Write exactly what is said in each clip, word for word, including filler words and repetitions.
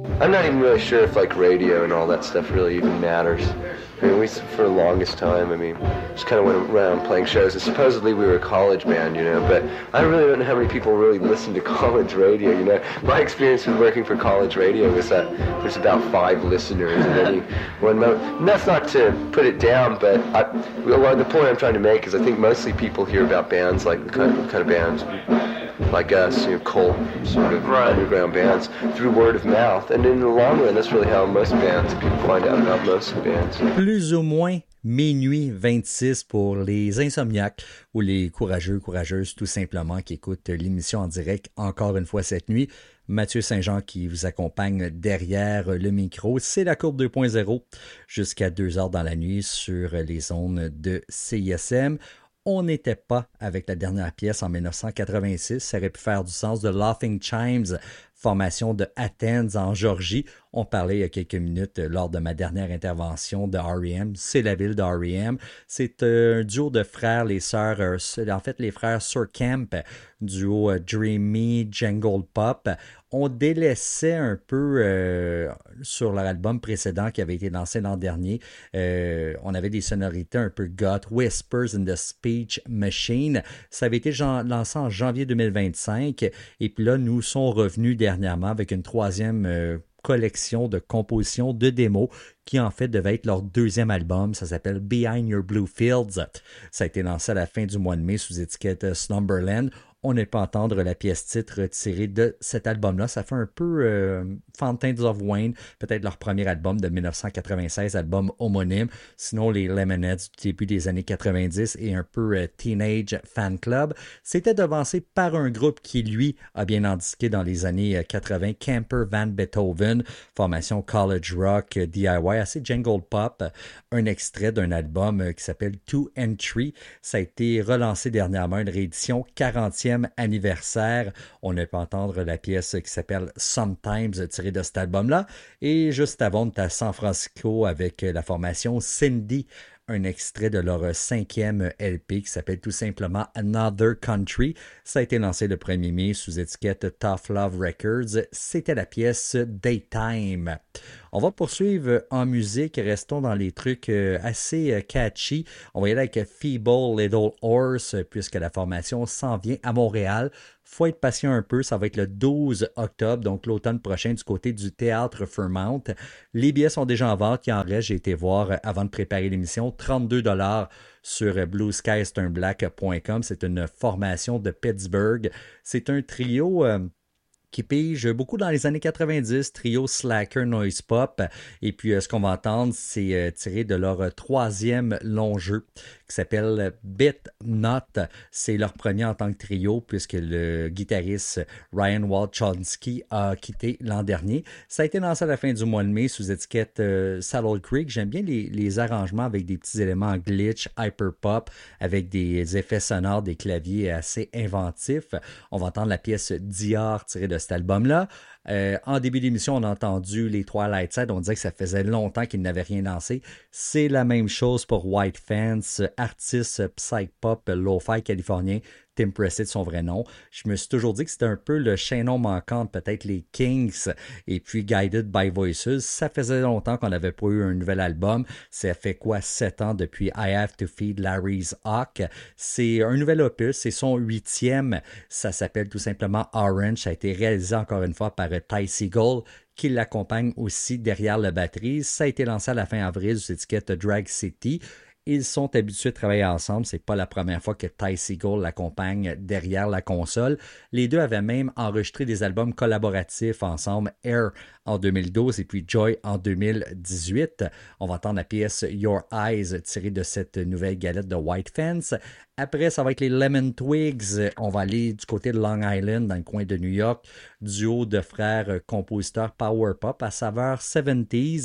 I'm not even really sure if like radio and all that stuff really even matters. I mean, we, for the longest time, I mean, just kind of went around playing shows, and supposedly we were a college band, you know, but I really don't know how many people really listen to college radio, you know. My experience with working for college radio was that there's about five listeners in any one moment. And that's not to put it down, but I, well, the point I'm trying to make is I think mostly people hear about bands like the kind of, kind of bands like us, you know, cult sort of right. underground bands through word of mouth. And in the long run, that's really how most bands, people find out about most bands. Plus ou moins minuit vingt-six pour les insomniaques ou les courageux, courageuses tout simplement qui écoutent l'émission en direct encore une fois cette nuit. Mathieu Saint-Jean qui vous accompagne derrière le micro. C'est la courbe deux point zéro jusqu'à deux heures dans la nuit sur les ondes de C I S M. On n'était pas avec la dernière pièce en dix-neuf cent quatre-vingt-six. Ça aurait pu faire du sens de Laughing Chimes, formation de Athens en Géorgie. On parlait il y a quelques minutes lors de ma dernière intervention de R E M. C'est la ville de R E M. C'est un duo de frères, les sœurs, en fait les frères Surkamp, duo Dreamy, Jangle Pop. On délaissait un peu euh, sur leur album précédent qui avait été lancé l'an dernier. Euh, on avait des sonorités un peu goth, Whispers in the Speech Machine. Ça avait été lancé en janvier deux mille vingt-cinq. Et puis là, nous sont revenus dernièrement avec une troisième euh, collection de compositions de démos qui en fait devait être leur deuxième album. Ça s'appelle Behind Your Blue Fields. Ça a été lancé à la fin du mois de mai sous étiquette Slumberland. On n'a pas entendre la pièce titre tirée de cet album-là. Ça fait un peu euh, Fountains of Wayne, peut-être leur premier album de dix-neuf cent quatre-vingt-seize, album homonyme. Sinon, les Lemonheads du début des années quatre-vingt-dix et un peu euh, Teenage Fan Club. C'était devancé par un groupe qui, lui, a bien indiqué dans les années quatre-vingt, Camper Van Beethoven, formation college rock, D I Y, assez jungle pop. Un extrait d'un album qui s'appelle Two and Three. Ça a été relancé dernièrement, une réédition quarantième anniversaire. On a pu entendre la pièce qui s'appelle Sometimes tirée de cet album-là. Et juste avant, on était à San Francisco avec la formation Cindy, un extrait de leur cinquième L P qui s'appelle tout simplement Another Country. Ça a été lancé le premier mai sous étiquette Tough Love Records. C'était la pièce Daytime. On va poursuivre en musique. Restons dans les trucs assez catchy. On va y aller avec Feeble Little Horse puisque la formation s'en vient à Montréal. Faut être patient un peu, ça va être le douze octobre, donc l'automne prochain du côté du Théâtre Fairmount. Les billets sont déjà en vente, il en reste, j'ai été voir avant de préparer l'émission, trente-deux dollars sur blue sky stern black point com. C'est une formation de Pittsburgh. C'est un trio... Euh, qui pige beaucoup dans les années quatre-vingt-dix, trio slacker noise pop. Et puis, euh, ce qu'on va entendre, c'est euh, tiré de leur euh, troisième long jeu qui s'appelle Bit Not. C'est leur premier en tant que trio puisque le guitariste Ryan Walchonsky a quitté l'an dernier. Ça a été lancé à la fin du mois de mai sous étiquette euh, Saddle Creek. J'aime bien les, les arrangements avec des petits éléments glitch, hyper pop, avec des effets sonores, des claviers assez inventifs. On va entendre la pièce Dior tirée de cet album-là. Euh, en début d'émission, on a entendu les Twilight Side. On disait que ça faisait longtemps qu'ils n'avaient rien lancé. C'est la même chose pour White Fence, artiste psych-pop lo-fi californien. Tim Pressett, son vrai nom. Je me suis toujours dit que c'était un peu le chaînon manquant, peut-être les Kings et puis Guided by Voices. Ça faisait longtemps qu'on n'avait pas eu un nouvel album. Ça fait quoi, sept ans depuis I Have to Feed Larry's Hawk. C'est un nouvel opus, c'est son huitième. Ça s'appelle tout simplement Orange. Ça a été réalisé encore une fois par Ty Segall, qui l'accompagne aussi derrière la batterie. Ça a été lancé à la fin avril sous l'étiquette Drag City. Ils sont habitués de travailler ensemble. C'est pas la première fois que Ty Segall l'accompagne derrière la console. Les deux avaient même enregistré des albums collaboratifs ensemble, Air en deux mille douze et puis Joy en deux mille dix-huit. On va entendre la pièce Your Eyes tirée de cette nouvelle galette de White Fence. Après, ça va être les Lemon Twigs. On va aller du côté de Long Island, dans le coin de New York. Duo de frères compositeurs power pop à saveur soixante-dix.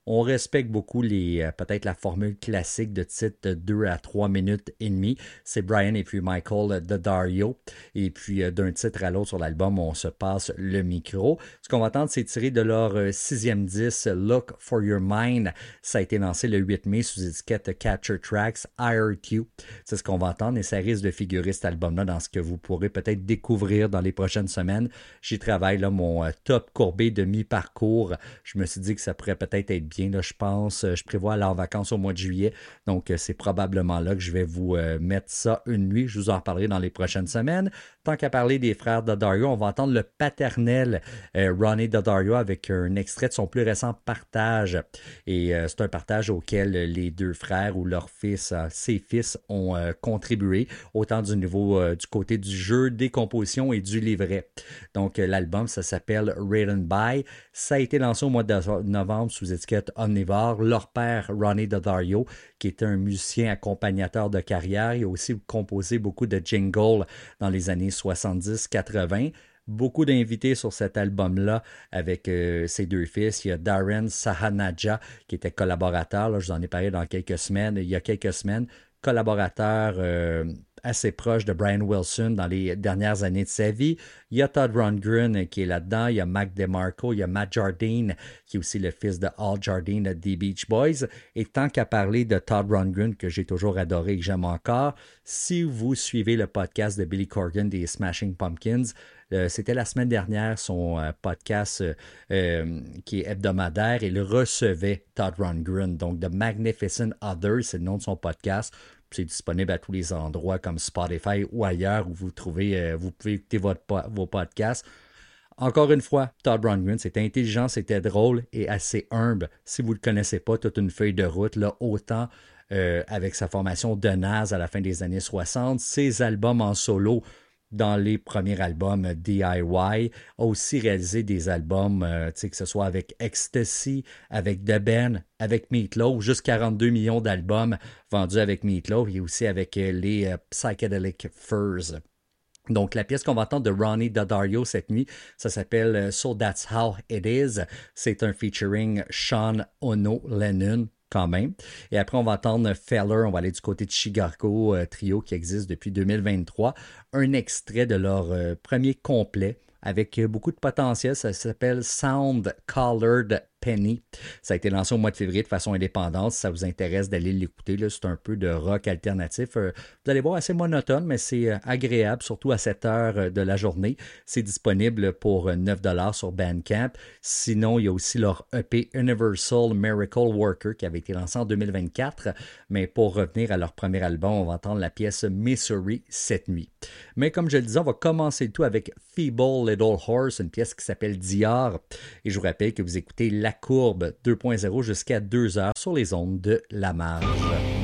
On respecte beaucoup les euh, peut-être la formule classique de titre de deux à trois minutes et demie. C'est Brian et puis Michael Daddario. Et puis euh, d'un titre à l'autre sur l'album, on se passe le micro. Ce qu'on va entendre, c'est tiré de leur euh, sixième disque, Look for Your Mind. Ça a été lancé le huit mai sous étiquette Capture Tracks, I Heart You. C'est ce qu'on va entendre et ça risque de figurer cet album-là dans ce que vous pourrez peut-être découvrir dans les prochaines semaines. J'y travaille là, mon euh, top courbé de mi-parcours. Je me suis dit que ça pourrait peut-être être bien. Là, je pense, je prévois aller en vacances au mois de juillet. Donc, euh, c'est probablement là que je vais vous euh, mettre ça une nuit. Je vous en reparlerai dans les prochaines semaines. Tant qu'à parler des frères Daddario, on va entendre le paternel euh, Ronnie Daddario avec un extrait de son plus récent partage. Et euh, c'est un partage auquel les deux frères ou leurs fils, euh, ses fils ont euh, contribué, autant du niveau euh, du côté du jeu, des compositions et du livret. Donc euh, l'album, ça s'appelle Written By. Ça a été lancé au mois de novembre sous étiquette Omnivore. Leur père, Ronnie Daddario, qui était un musicien accompagnateur de carrière, il a aussi composé beaucoup de jingles dans les années soixante-dix quatre-vingt. Beaucoup d'invités sur cet album-là avec euh, ses deux fils. Il y a Darren Sahanaja qui était collaborateur. Là, je vous en ai parlé dans quelques semaines. Il y a quelques semaines, collaborateur euh, assez proche de Brian Wilson dans les dernières années de sa vie. Il y a Todd Rundgren qui est là-dedans. Il y a Mac DeMarco. Il y a Matt Jardine qui est aussi le fils de Al Jardine des Beach Boys. Et tant qu'à parler de Todd Rundgren, que j'ai toujours adoré et que j'aime encore, si vous suivez le podcast de Billy Corgan des Smashing Pumpkins, Euh, c'était la semaine dernière, son euh, podcast euh, euh, qui est hebdomadaire. Il recevait Todd Rundgren. Donc, The Magnificent Others, c'est le nom de son podcast. C'est disponible à tous les endroits comme Spotify ou ailleurs où vous trouvez, euh, vous pouvez écouter votre, vos podcasts. Encore une fois, Todd Rundgren, c'était intelligent, c'était drôle et assez humble. Si vous ne le connaissez pas, toute une feuille de route, là, autant euh, avec sa formation de Nas à la fin des années soixante, ses albums en solo dans les premiers albums D I Y, a aussi réalisé des albums, euh, que ce soit avec Ecstasy, avec The Ben, avec Meatloaf, juste quarante-deux millions d'albums vendus avec Meatloaf et aussi avec euh, les euh, Psychedelic Furs. Donc, la pièce qu'on va entendre de Ronnie Daddario cette nuit, ça s'appelle So That's How It Is. C'est un featuring Sean Ono Lennon, quand même. Et après, on va entendre Feller, on va aller du côté de Chicago, euh, trio qui existe depuis deux mille vingt-trois. Un extrait de leur euh, premier complet avec beaucoup de potentiel. Ça s'appelle Sound Colored Penny. Ça a été lancé au mois de février de façon indépendante. Si ça vous intéresse d'aller l'écouter, là, c'est un peu de rock alternatif. Euh, vous allez voir, assez monotone, mais c'est euh, agréable, surtout à cette heure euh, de la journée. C'est disponible pour euh, neuf dollars sur Bandcamp. Sinon, il y a aussi leur E P Universal Miracle Worker qui avait été lancé en deux mille vingt-quatre. Mais pour revenir à leur premier album, on va entendre la pièce Missouri cette nuit. Mais comme je le disais, on va commencer le tout avec Feeble Little Horse, une pièce qui s'appelle Dior. Et je vous rappelle que vous écoutez La Courbe deux point zéro jusqu'à deux heures sur les ondes de La Marge.